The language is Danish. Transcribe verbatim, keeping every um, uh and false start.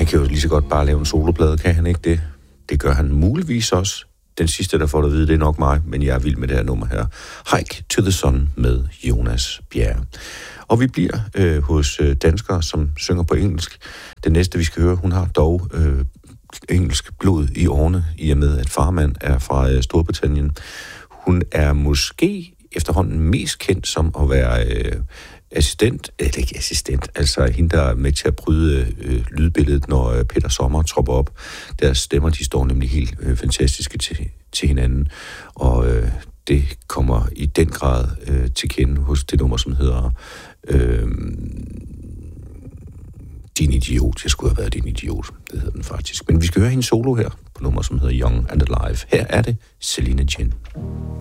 kan jo lige så godt bare lave en soloplade, kan han ikke det? Det gør han muligvis også. Den sidste, der får det at vide, det er nok mig, men jeg er vild med det her nummer her. Hike to the Sun med Jonas Bjerre. Og vi bliver øh, hos øh, danskere, som synger på engelsk. Den næste, vi skal høre, hun har dog øh, engelsk blod i årene, i og med, at farmand er fra øh, Storbritannien. Hun er måske efterhånden mest kendt som at være øh, assistent, eller ikke assistent, altså hende, der er med til at bryde øh, lydbilledet, når øh, Peter Sommer tropper op. Deres stemmer, de står nemlig helt øh, fantastiske til, til hinanden, og øh, det kommer i den grad øh, til kende hos det nummer, som hedder øh, Din Idiot. Jeg skulle have været Din Idiot, det hedder den faktisk. Men vi skal høre hende solo her på nummer, som hedder Young and Alive. Her er det Celine Jin.